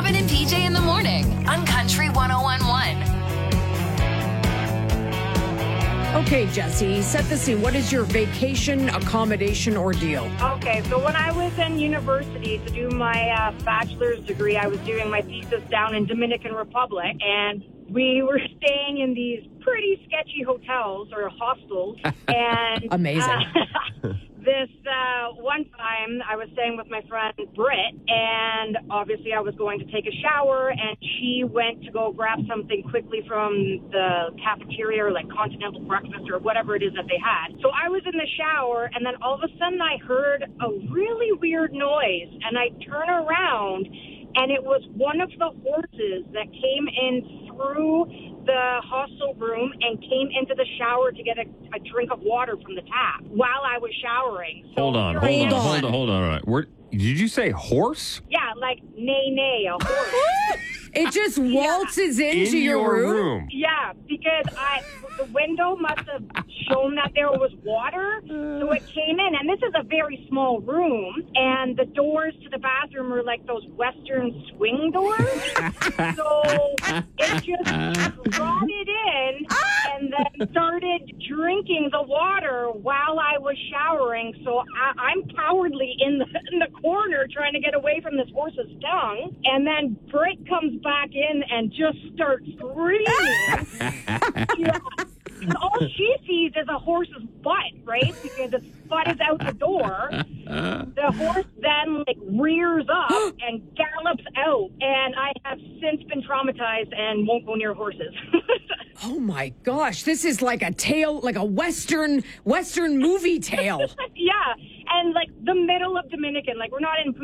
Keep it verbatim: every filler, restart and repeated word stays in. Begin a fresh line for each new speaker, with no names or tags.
Kevin and P J in the morning on Country one oh one point one.
Okay, Jesse, set the scene. What is your vacation accommodation ordeal?
Okay, so when I was in university to do my uh, bachelor's degree, I was doing my thesis down in Dominican Republic, and we were staying in these pretty sketchy hotels or hostels. And
Amazing.
Uh, this uh, one time, I was staying with my friend Britt, and obviously I was going to take a shower, and she went to go grab something quickly from the cafeteria or like continental breakfast or whatever it is that they had. So I was in the shower, and then all of a sudden I heard a really weird noise, and I turn around, and it was one of the horses that came in through the hostel room and came into the shower to get a, a drink of water from the tap while I was showering. So
Hold on,
here
hold
I
on,
am-
hold on, hold on. All right. Where, did you say horse?
Yeah, like nay nay, a horse.
It just waltzes into
In
your, room?
Yeah, because I the window must have shown that there was water, so it came in. And this is a very small room, and the doors to the bathroom are like those Western swing doors. So it just brought it in and then started drinking the water while I was showering. So I, I'm cowardly in the, in the corner trying to get away from this horse's tongue. And then Britt comes back in and just starts screaming. Yeah. And all she sees is a horse's butt, right? Because its butt is out the door. The horse then like rears up and gallops out. And I have since been traumatized and won't go near horses.
Oh my gosh, this is like a tale, like a Western, Western movie tale.
Yeah. And like the middle of Dominican, like we're not in